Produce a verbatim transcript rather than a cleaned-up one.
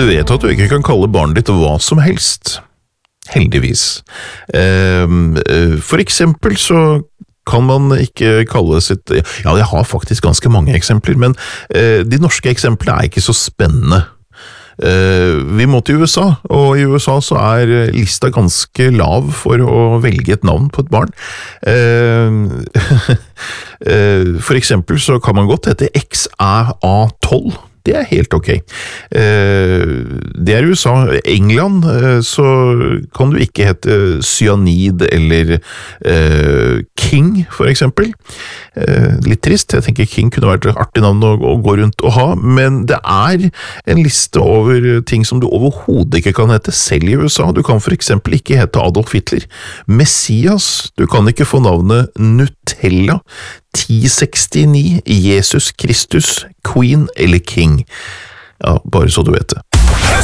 Du vet at du ikke kan kalle barnet ditt hva som helst. Heldigvis. For eksempel så kan man ikke kalle sitt... Ja, jeg har faktisk ganske mange eksempler, men de norske eksemplene er ikke så spennende. Vi må til U S A, og i U S A så er lista ganske lav for å velge et navn på et barn. For eksempel så kan man godt hete X A A tolv. Det er helt ok. Det er U S A. England, så kan du ikke hete cyanid eller King, for eksempel. Litt trist, jeg tenker King kunne vært et artig navn å, å gå rundt og ha, men det er en liste over ting som du overhodet ikke kan hete selv i U S A. Du kan for eksempel ikke hete Adolf Hitler. Messias, du kan ikke få navnet Nutella. ti sekstini, Jesus Kristus, Queen eller King. Ja, bare så du vet det.